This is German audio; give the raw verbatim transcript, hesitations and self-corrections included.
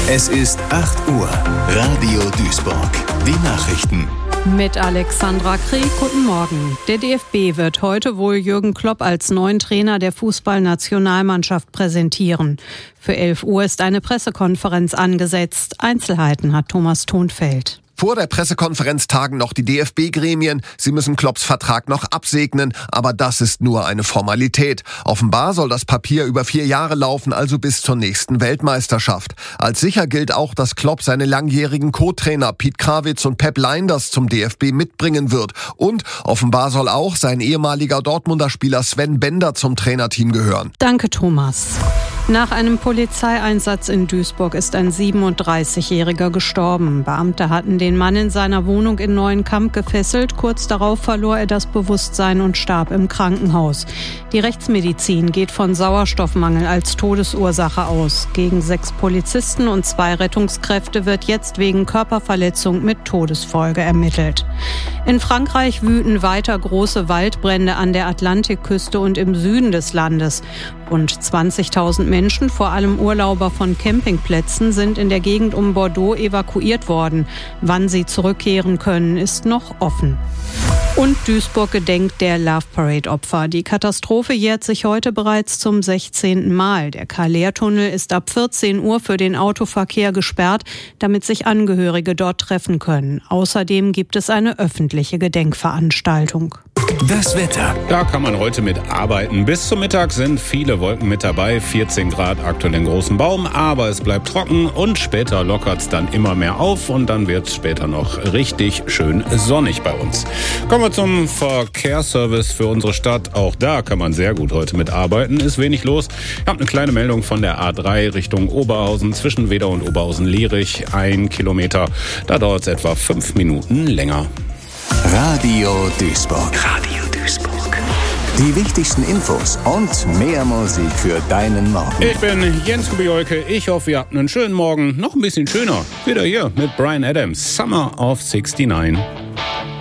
Es ist acht Uhr. Radio Duisburg. Die Nachrichten. Mit Alexandra Krieg, guten Morgen. Der D F B wird heute wohl Jürgen Klopp als neuen Trainer der Fußballnationalmannschaft präsentieren. Für elf Uhr ist eine Pressekonferenz angesetzt. Einzelheiten hat Thomas Thunfeld. Vor der Pressekonferenz tagen noch die D F B-Gremien. Sie müssen Klopps Vertrag noch absegnen, aber das ist nur eine Formalität. Offenbar soll das Papier über vier Jahre laufen, also bis zur nächsten Weltmeisterschaft. Als sicher gilt auch, dass Klopp seine langjährigen Co-Trainer Piet Krawitz und Pep Lijnders zum D F B mitbringen wird. Und offenbar soll auch sein ehemaliger Dortmunder Spieler Sven Bender zum Trainerteam gehören. Danke, Thomas. Nach einem Polizeieinsatz in Duisburg ist ein siebenunddreißigjähriger gestorben. Beamte hatten den Mann in seiner Wohnung in Neuenkamp gefesselt. Kurz darauf verlor er das Bewusstsein und starb im Krankenhaus. Die Rechtsmedizin geht von Sauerstoffmangel als Todesursache aus. Gegen sechs Polizisten und zwei Rettungskräfte wird jetzt wegen Körperverletzung mit Todesfolge ermittelt. In Frankreich wüten weiter große Waldbrände an der Atlantikküste und im Süden des Landes. Rund zwanzigtausend Menschen, vor allem Urlauber von Campingplätzen, sind in der Gegend um Bordeaux evakuiert worden. Wann sie zurückkehren können, ist noch offen. Und Duisburg gedenkt der Love Parade-Opfer. Die Katastrophe jährt sich heute bereits zum sechzehnten Mal. Der Karl-Lehr-Tunnel ist ab vierzehn Uhr für den Autoverkehr gesperrt, damit sich Angehörige dort treffen können. Außerdem gibt es eine öffentliche Gedenkveranstaltung. Das Wetter. Da kann man heute mit arbeiten. Bis zum Mittag sind viele Wolken mit dabei. vierzehn Grad aktuell in Großen Baum, aber es bleibt trocken und später lockert es dann immer mehr auf und dann wird es später noch richtig schön sonnig bei uns. Kommen wir zum Verkehrsservice für unsere Stadt. Auch da kann man sehr gut heute mit arbeiten. Ist wenig los. Ich habe eine kleine Meldung von der A drei Richtung Oberhausen zwischen Wedau und Oberhausen-Lierich. Ein Kilometer. Da dauert es etwa fünf Minuten länger. Radio Duisburg. Radio Duisburg. Die wichtigsten Infos und mehr Musik für deinen Morgen. Ich bin Jens Kubioke. Ich hoffe, ihr habt einen schönen Morgen. Noch ein bisschen schöner. Wieder hier mit Bryan Adams. Summer of sixty-nine.